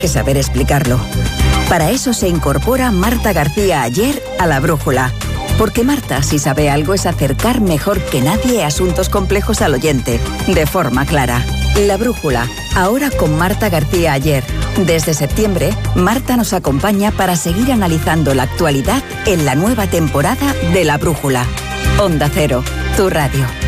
que saber explicarlo. Para eso se incorpora Marta García Aller a La Brújula. Porque Marta, si sabe algo, es acercar mejor que nadie asuntos complejos al oyente, de forma clara. La Brújula, ahora con Marta García Aller. Desde septiembre, Marta nos acompaña para seguir analizando la actualidad en la nueva temporada de La Brújula. Onda Cero, tu radio.